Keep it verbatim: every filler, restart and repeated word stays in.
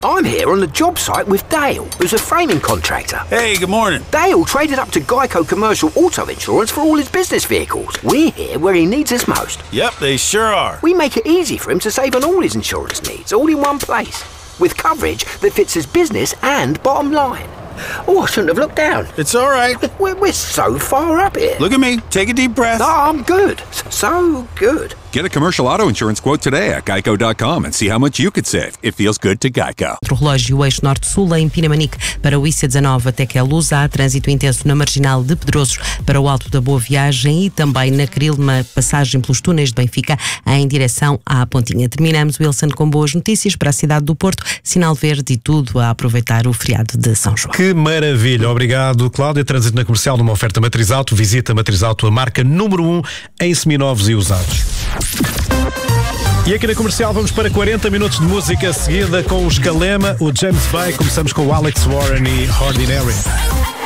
I'm here on the job site with Dale, who's a framing contractor. Hey, good morning. Dale traded up to Geico Commercial Auto Insurance for all his business vehicles. We're here where he needs us most. Yep, they sure are. We make it easy for him to save on all his insurance needs, all in one place, with coverage that fits his business and bottom line. Oh, I shouldn't have looked down. It's all right. We're, we're so far up here. Look at me. Take a deep breath. Oh, I'm good. So good. Get a commercial auto insurance quote today at geico dot com and see how much you could save. It feels good to Geico. O relógio o eixo norte-sul em Pinamanique para o I C dezanove até que é luz. Há trânsito intenso na marginal de Pedrosos para o Alto da Boa Viagem e também na Cril, uma passagem pelos túneis de Benfica em direção à Pontinha. Terminamos, Wilson, com boas notícias para a cidade do Porto, sinal verde e tudo a aproveitar o feriado de São João. Que maravilha, obrigado, Cláudia. Trânsito na Comercial numa oferta Matriz Auto. Visita Matriz Auto, a marca número um em seminovos e usados. E aqui na Comercial vamos para quarenta minutos de música seguida com o Escalema, o James Bay. Começamos com o Alex Warren e Ordinary.